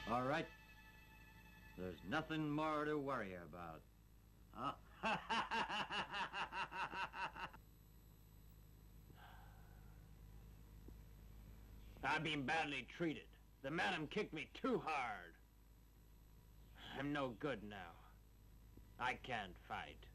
All right. There's nothing more to worry about. Huh? I've been badly treated. The madam kicked me too hard. I'm no good now. I can't fight.